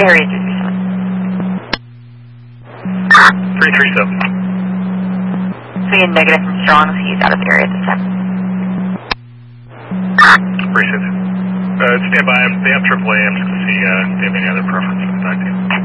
Area 337. 337. So again, negative from strong, so he's out of the area at this time. Appreciate it. Stand by. They have AAA. I'm just going to see if they have any other preference for the back team.